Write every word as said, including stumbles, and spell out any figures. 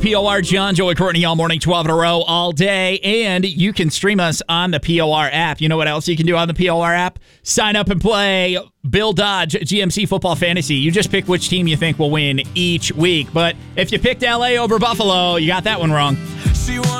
P O R, John, Joey, Courtney, all morning, twelve in a row, all day. And you can stream us on the P O R app. You know what else you can do on the P O R app? Sign up and play Bill Dodge G M C Football Fantasy. You just pick which team you think will win each week. But if you picked L A over Buffalo, you got that one wrong.